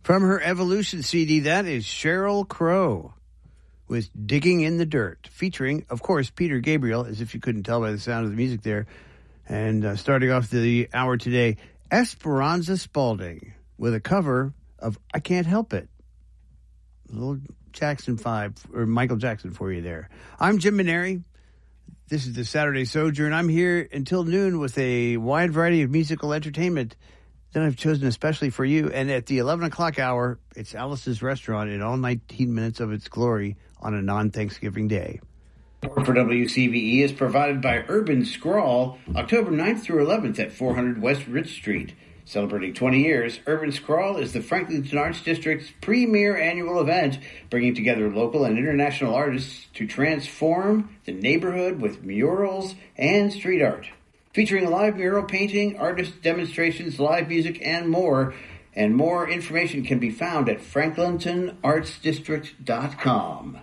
From her Evolution CD, that is Sheryl Crow with Digging in the Dirt, featuring, of course, Peter Gabriel, as if you couldn't tell by the sound of the music there. And starting off the hour today, Esperanza Spalding with a cover of I Can't Help It. A little Jackson 5, or Michael Jackson for you there. I'm Jim Maneri. This is the Saturday Sojourn. I'm here until noon with a wide variety of musical entertainment that I've chosen especially for you. And at the 11 o'clock hour, it's Alice's Restaurant in all 19 minutes of its glory on a non-Thanksgiving day. Support for WCVE is provided by Urban Scrawl, October 9th through 11th at 400 West Rich Street. Celebrating 20 years, Urban Scrawl is the Franklinton Arts District's premier annual event, bringing together local and international artists to transform the neighborhood with murals and street art. Featuring live mural painting, artist demonstrations, live music, and more. And more information can be found at franklintonartsdistrict.com.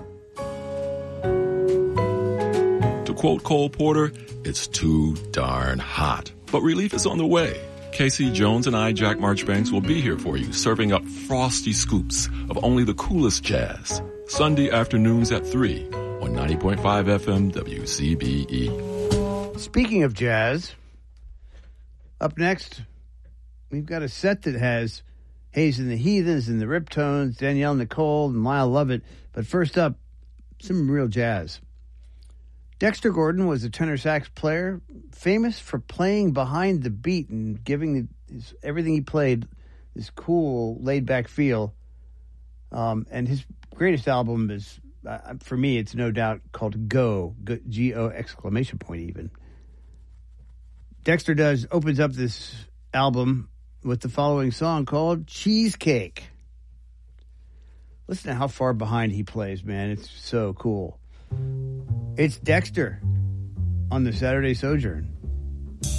To quote Cole Porter, it's too darn hot. But relief is on the way. Casey Jones and I, Jack Marchbanks, will be here for you, serving up frosty scoops of only the coolest jazz. Sunday afternoons at 3 on 90.5 FM WCBE. Speaking of jazz, up next, we've got a set that has Hayes and the Heathens and the Riptones, Danielle Nicole and Lyle Lovett. But first up, some real jazz. Dexter Gordon was a tenor sax player, famous for playing behind the beat and giving everything he played this cool, laid-back feel. And his greatest album is, for me, it's no doubt called Go, G-O exclamation point even. Dexter opens up this album with the following song called Cheesecake. Listen to how far behind he plays, man. It's so cool. It's Dexter on the Saturday Sojourn.